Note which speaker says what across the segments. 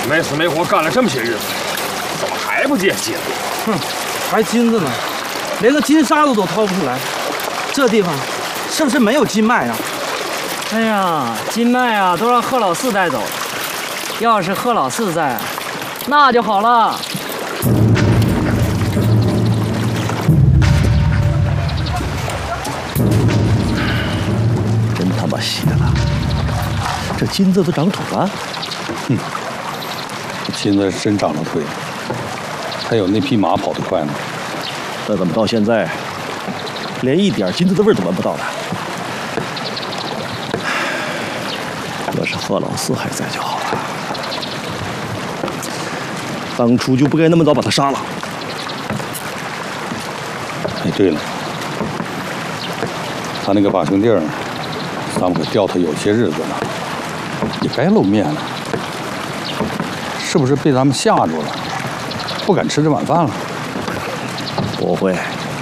Speaker 1: 没死没活干了这么些日子，怎么还不见金？
Speaker 2: 哼，还金子呢，连个金沙子都掏不出来。这地方是不是没有金脉啊？
Speaker 3: 哎呀，金脉啊，都让贺老四带走了。要是贺老四在，那就好了。
Speaker 4: 真他妈邪了！这金子都长腿了。
Speaker 5: 哼，金子真长了腿，还有那匹马跑得快呢。
Speaker 4: 那怎么到现在连一点金子的味儿都闻不到了？要是贺老四还在就好了。当初就不该那么早把他杀了。
Speaker 5: 哎，对了，他那个把兄弟儿，咱们可吊他有些日子了，也该露面了。是不是被咱们吓住了，不敢吃这晚饭了？
Speaker 4: 不会，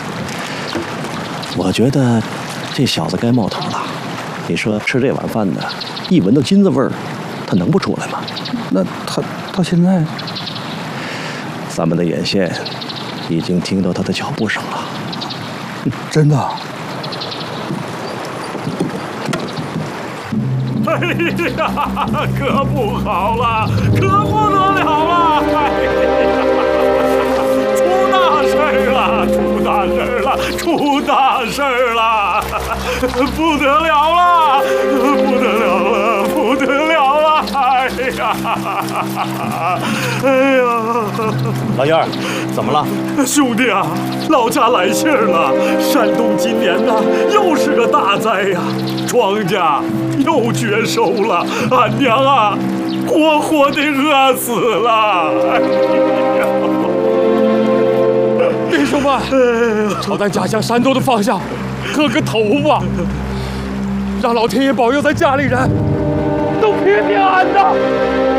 Speaker 4: 我觉得这小子该冒头了。你说吃这碗饭的，一闻到金子味儿，他能不出来吗？
Speaker 5: 那他到现在，
Speaker 4: 咱们的眼线已经听到他的脚步声了。
Speaker 5: 真的？
Speaker 1: 哎呀，可不好了，可不得了了！哎呀，出大事了，出大事了，出大事了！不得了了，不得了了，不得了了！哎呀，哎呀！
Speaker 4: 老燕儿，怎么了？
Speaker 1: 兄弟啊，老家来信儿了，山东今年呐又是个大灾呀，庄稼又绝收了，俺娘啊，活活的饿死了！哎呀！
Speaker 6: 弟兄们，朝咱家乡山东的方向磕个头吧，让老天爷保佑咱家里人都平平安安的。